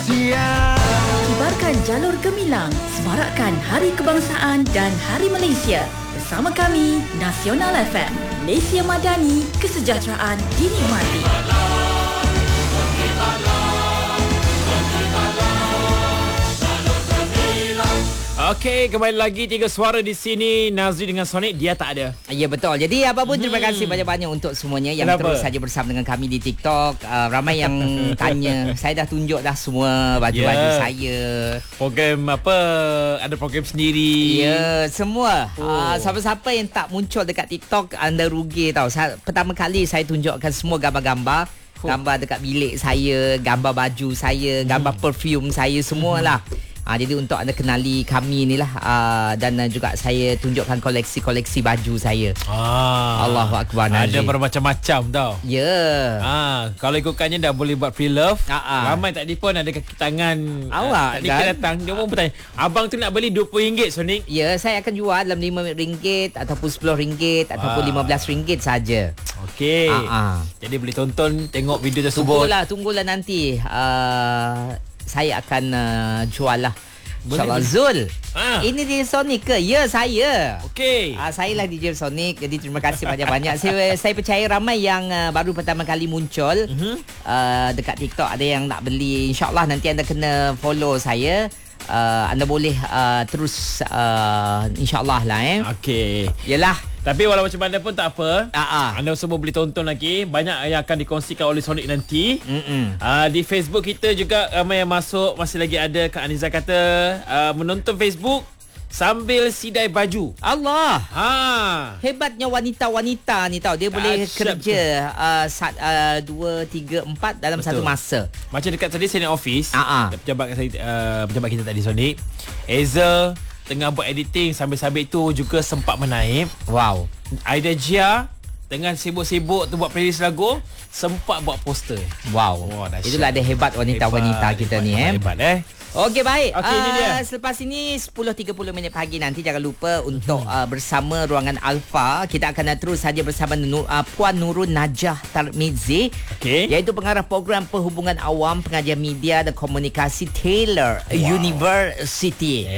Kibarkan jalur gemilang, semarakkan Hari Kebangsaan dan Hari Malaysia. Bersama kami, Nasional FM, Malaysia Madani, kesejahteraan dinikmati. Okey, kembali lagi tiga suara di sini. Nazri dengan Sonic, dia tak ada. Ya, betul. Jadi apa pun terima kasih banyak-banyak untuk semuanya yang terus saja bersama dengan kami di TikTok. Ramai yang tanya, saya dah tunjuk dah semua baju-baju saya. Program apa, ada program sendiri. Ya, semua. Siapa-siapa yang tak muncul dekat TikTok, anda rugi tau. Pertama kali saya tunjukkan semua gambar-gambar. Gambar dekat bilik saya, gambar baju saya, gambar perfume saya, semualah. Jadi untuk anda kenali kami ni lah, dan juga saya tunjukkan koleksi-koleksi baju saya. Allahu Akbar. Ada bermacam-macam tau. Ya. Kalau ikutkannya dah boleh buat free love. Ramai tak telefon, ada kaki tangan awak tadi kan? Datang, dia pun bertanya, abang tu nak beli RM20 Sonic? Ya, saya akan jual dalam RM5 ataupun RM10 ataupun RM15 saja. Okey. Jadi boleh tonton, tengok video tersebut. Tunggulah nanti. Saya akan jual lah. InsyaAllah. Zul, ini DJ Sonic ke? Ya, saya. Okey. Saya lah DJ Sonic. Jadi terima kasih banyak-banyak. Saya percaya ramai yang baru pertama kali muncul dekat TikTok. Ada yang nak beli. InsyaAllah nanti anda kena follow saya. Anda boleh terus InsyaAllah lah Okey. Yelah. Tapi walau macam mana pun tak apa. Anda semua boleh tonton lagi. Banyak yang akan dikongsikan oleh Sonic nanti. Di Facebook kita juga ramai yang masuk. Masih lagi ada. Kak Aniza kata menonton Facebook sambil sidai baju. Allah. Hebatnya wanita-wanita ni tahu. Dia boleh kerja 2, 3, 4 dalam satu masa. Macam dekat tadi saya nak office. Pejabat kita tadi Sonic, Eza tengah buat editing, sambil-sambil tu juga sempat menaip. Wow. Aida Jia tengah sibuk-sibuk tu buat playlist lagu, sempat buat poster. Wow. Itulah ada hebat wanita-wanita kita ni. Hebat. Okey, baik. Ini dia. Selepas ini 10.30 minit pagi nanti jangan lupa untuk bersama Ruangan Alfa. Kita akan terus saja bersama Puan Nurul Najah Tarmizi, iaitu pengarah program perhubungan awam, pengajar media dan komunikasi Taylor University.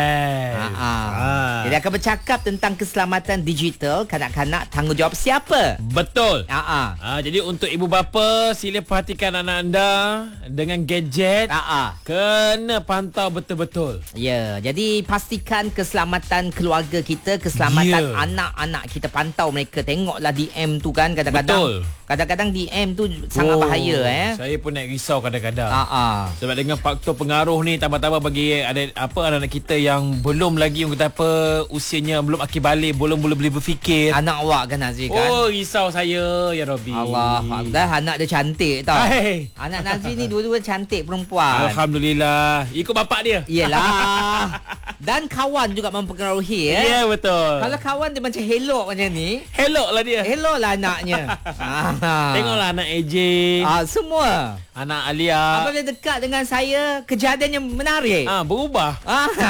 Jadi akan bercakap tentang keselamatan digital kanak-kanak, tanggungjawab siapa? Betul. Jadi untuk ibu bapa, sila perhatikan anak anda dengan gadget. Kena pantau betul-betul. Ya, jadi pastikan keselamatan keluarga kita, keselamatan anak-anak kita. Pantau mereka. Tengoklah DM tu kan kadang-kadang. Betul. Kadang-kadang DM tu sangat bahaya. Saya pun nak risau kadang-kadang. Sebab dengan faktor pengaruh ni tambah-tambah bagi ada anak-anak kita yang belum lagi kata apa, usianya belum akil balik, belum boleh berfikir. Anak awak kan Nazri kan? Risau saya ya Rabbi. Allah, anak dia cantik tau. Anak Nazri ni dua-dua cantik perempuan. Alhamdulillah. Ikut bapak dia. Yelah. Dan kawan juga mempengaruhi. Ya, betul. Kalau kawan dia macam hello macam ni, hello lah dia. Hello lah anaknya. Tengoklah anak AJ. Semua. Anak Alia. Apabila dekat dengan saya, kejadiannya menarik. Berubah.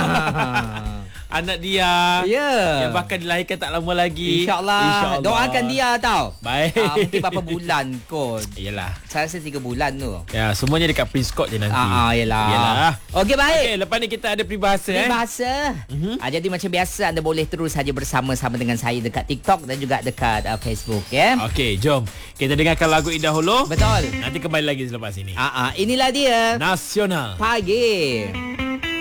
Anak dia yang bakal dilahirkan tak lama lagi. InsyaAllah. Doakan dia tau. Baik. Mungkin berapa bulan kot. Yelah. Saya rasa 3 bulan tu. Ya, semuanya dekat Prince Court je nanti. Yelah. Okey, baik. Okey, lepas ni kita ada peribahasa. Peribahasa. Jadi macam biasa anda boleh terus saja bersama-sama dengan saya dekat TikTok dan juga dekat Facebook. Okey, jom. Kita dengarkan lagu ini dahulu. Betul. Nanti kembali lagi selepas ini. Inilah dia Nasional Pagi.